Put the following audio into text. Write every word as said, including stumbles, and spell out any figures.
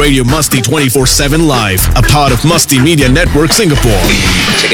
Radio Musty twenty-four seven Live, a part of Musty Media Network Singapore.